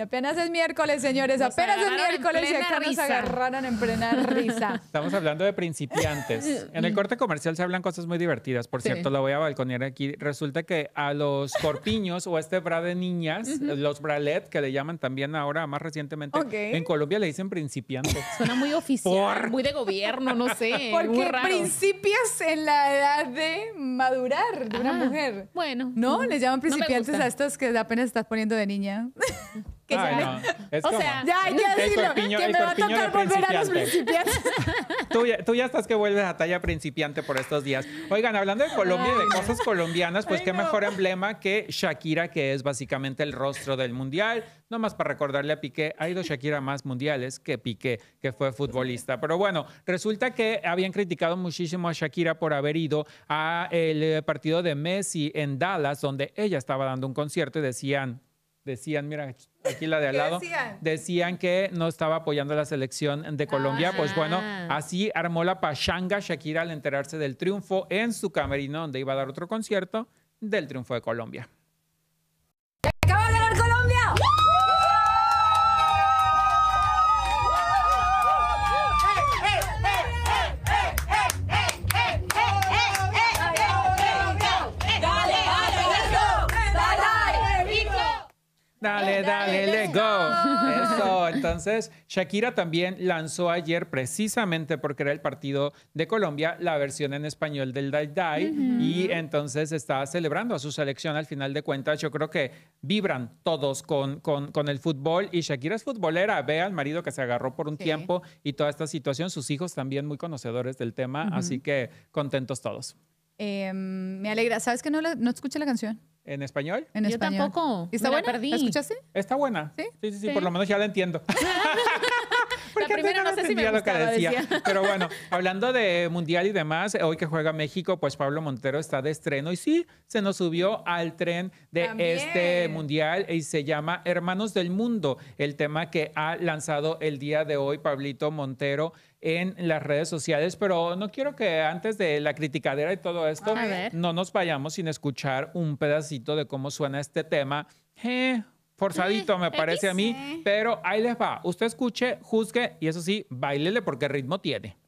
Y apenas es miércoles, señores. Nos apenas es agarraron en miércoles y plena acá nos risa. agarraron en plena risa. Estamos hablando de principiantes. En el corte comercial se hablan cosas muy divertidas. Por Sí. cierto, la voy a balconear aquí. Resulta que a los corpiños o este bra de niñas, los bralet, que le llaman también ahora más recientemente, Ok. en Colombia le dicen principiantes. Suena muy oficial, muy de gobierno, no sé. muy Porque raro. principias en la edad de madurar de una Ah, mujer. Bueno. ¿No? Les llaman no me principiantes gusta. a estos que apenas estás poniendo de niña. Que Ay, ya- no. Es O como, sea, Ya hay que El decirlo, corpiño- que el me va a corpiño de tocar volver a los principiante. principiantes. tú ya estás que vuelves a talla principiante por estos días. Oigan, hablando de Colombia y de cosas colombianas, pues Ay, qué no. mejor emblema que Shakira, que es básicamente el rostro del mundial. Nomás para recordarle a Piqué, ha ido Shakira a más mundiales que Piqué, que fue futbolista. Pero bueno, resulta que habían criticado muchísimo a Shakira por haber ido a el partido de Messi en Dallas, donde ella estaba dando un concierto y decían, mira, aquí la de al ¿Qué lado, decían? decían que no estaba apoyando a la selección de Colombia. Pues bueno, Ah. así armó la pachanga Shakira al enterarse del triunfo en su camerino, donde iba a dar otro concierto del triunfo de Colombia. ¡Acaba de ganar Colombia! Dale, dale, let go. Eso. Entonces, Shakira también lanzó ayer, precisamente porque era el partido de Colombia, la versión en español del Die Die. Y entonces está celebrando a su selección. Al final de cuentas, yo creo que vibran todos con el fútbol. Y Shakira es futbolera. Ve al marido que se agarró por un Sí. tiempo y toda esta situación. Sus hijos también muy conocedores del tema. Así que contentos todos. Me alegra. ¿Sabes que no escuché la canción ¿En español? en Yo español? tampoco. ¿Está Me la buena? perdí. ¿La escuchaste? Está buena. ¿Sí? Sí, Sí. por lo menos ya la entiendo. La primera no sé si me entendía lo que gustaba, decía. decía. Pero bueno, hablando de mundial y demás, hoy que juega México, pues Pablo Montero está de estreno y sí, se nos subió al tren de También. este mundial y se llama Hermanos del Mundo, el tema que ha lanzado el día de hoy Pablito Montero en las redes sociales. Pero no quiero que antes de la criticadera y todo esto, A ver. no nos vayamos sin escuchar un pedacito de cómo suena este tema. Forzadito, me parece a mí, pero ahí les va. Usted escuche, juzgue y eso sí, báilele porque ritmo tiene.